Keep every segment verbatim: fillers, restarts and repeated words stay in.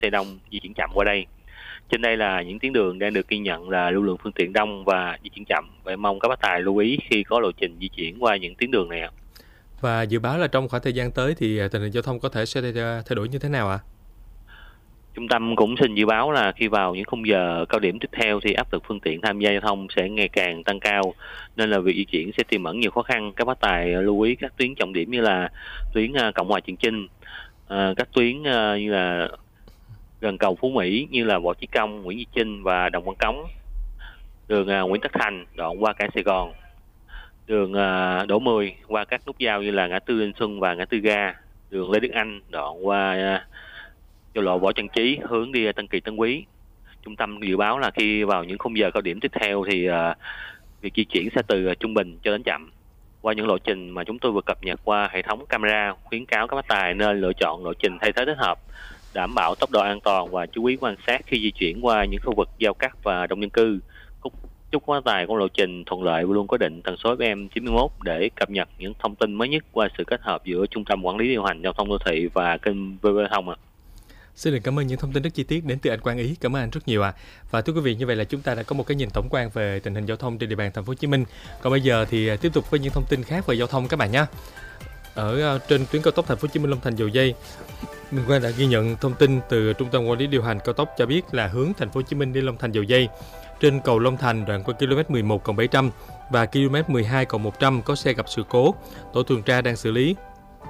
xe đông di chuyển chậm qua đây. Trên đây là những tuyến đường đang được ghi nhận là lưu lượng phương tiện đông và di chuyển chậm. Vậy mong các bác tài lưu ý khi có lộ trình di chuyển qua những tuyến đường này ạ. Và dự báo là trong khoảng thời gian tới thì tình hình giao thông có thể sẽ thay đổi như thế nào ạ? Trung tâm cũng xin dự báo là khi vào những khung giờ cao điểm tiếp theo thì áp lực phương tiện tham gia giao thông sẽ ngày càng tăng cao, nên là việc di chuyển sẽ tiềm ẩn nhiều khó khăn. Các bác tài lưu ý các tuyến trọng điểm như là tuyến Cộng Hòa Trường Chinh, các tuyến như là gần cầu Phú Mỹ như là Võ Chí Công, Nguyễn Duy Trinh và Đồng Văn Cống, đường Nguyễn Tất Thành đoạn qua cảng Sài Gòn, đường Đỗ Mười qua các nút giao như là ngã tư Linh Xuân và ngã tư Ga, đường Lê Đức Anh đoạn qua giao lộ Võ Trang Trí hướng đi Tân Kỳ Tân Quý. Trung tâm dự báo là khi vào những khung giờ cao điểm tiếp theo thì uh, việc di chuyển sẽ từ trung bình cho đến chậm. Qua những lộ trình mà chúng tôi vừa cập nhật qua hệ thống camera, khuyến cáo các bác tài nên lựa chọn lộ trình thay thế thích hợp, đảm bảo tốc độ an toàn và chú ý quan sát khi di chuyển qua những khu vực giao cắt và đông dân cư. Chúc các bác tài có lộ trình thuận lợi và luôn có định tần số ép em chín mươi mốt để cập nhật những thông tin mới nhất qua sự kết hợp giữa Trung tâm Quản lý điều hành giao thông đô thị và kênh vê vê Thông ạ. À. Xin được cảm ơn những thông tin rất chi tiết đến từ anh Quang Ý. Cảm ơn anh rất nhiều ạ. À. Và thưa quý vị, như vậy là chúng ta đã có một cái nhìn tổng quan về tình hình giao thông trên địa bàn thành phố Hồ Chí Minh. Còn bây giờ thì tiếp tục với những thông tin khác về giao thông các bạn nhé. Ở trên tuyến cao tốc thành phố Hồ Chí Minh Long Thành Dầu Giây, Minh Quang đã ghi nhận thông tin từ Trung tâm Quản lý điều hành cao tốc cho biết là hướng thành phố Hồ Chí Minh đi Long Thành Dầu Giây trên cầu Long Thành đoạn qua km mười một cộng bảy trăm và km mười hai cộng một trăm có xe gặp sự cố, tổ tuần tra đang xử lý.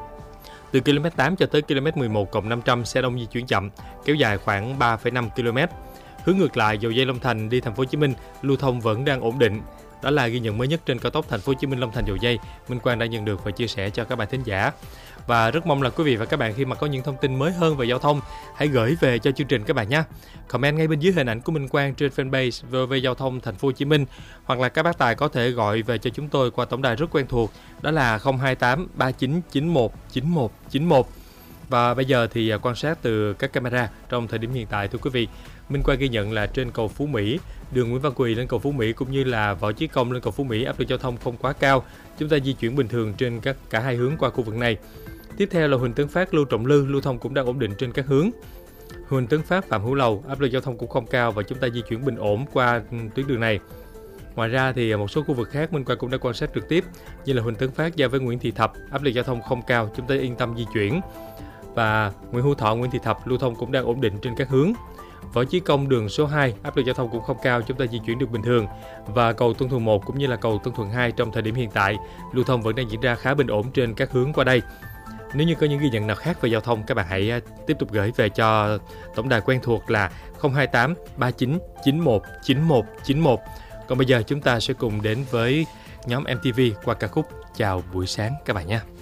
Từ km tám cho tới km mười một cộng năm trăm xe đông di chuyển chậm, kéo dài khoảng ba phẩy năm ki lô mét. Hướng ngược lại, Dầu Giây Long Thành đi thành phố Hồ Chí Minh lưu thông vẫn đang ổn định. Đó là ghi nhận mới nhất trên cao tốc thành phố Hồ Chí Minh Long Thành Dầu Giây. Minh Quang đã nhận được và chia sẻ cho các bạn thính giả. Và rất mong là quý vị và các bạn khi mà có những thông tin mới hơn về giao thông, hãy gửi về cho chương trình các bạn nhé. Comment ngay bên dưới hình ảnh của Minh Quang trên fanpage vê o vê Giao thông thành phố Hồ Chí Minh, hoặc là các bác tài có thể gọi về cho chúng tôi qua tổng đài rất quen thuộc, đó là không hai tám ba chín chín một chín một chín một. Và bây giờ thì quan sát từ các camera trong thời điểm hiện tại, thưa quý vị, Minh Quang ghi nhận là trên cầu Phú Mỹ, đường Nguyễn Văn Quỳ lên cầu Phú Mỹ cũng như là Võ Chí Công lên cầu Phú Mỹ, áp lực giao thông không quá cao. Chúng ta di chuyển bình thường trên các cả hai hướng qua khu vực này. Tiếp theo là Huỳnh Tấn Phát, Lưu Trọng Lư, lưu thông cũng đang ổn định trên các hướng. Huỳnh Tấn Phát, Phạm Hữu Lầu, áp lực giao thông cũng không cao và chúng ta di chuyển bình ổn qua tuyến đường này. Ngoài ra thì một số khu vực khác Minh Quang cũng đã quan sát trực tiếp như là Huỳnh Tấn Phát giao với Nguyễn Thị Thập, áp lực giao thông không cao, chúng ta yên tâm di chuyển. Và Nguyễn Hữu Thọ, Nguyễn Thị Thập lưu thông cũng đang ổn định trên các hướng. Võ Chí Công đường số hai, áp lực giao thông cũng không cao, chúng ta di chuyển được bình thường. Và cầu Tân Thuận một cũng như là cầu Tân Thuận hai trong thời điểm hiện tại, lưu thông vẫn đang diễn ra khá bình ổn trên các hướng qua đây. Nếu như có những ghi nhận nào khác về giao thông, các bạn hãy tiếp tục gửi về cho tổng đài quen thuộc là không hai tám ba chín chín một chín một chín một. Còn bây giờ chúng ta sẽ cùng đến với nhóm em tê vê qua ca khúc Chào buổi sáng các bạn nhé.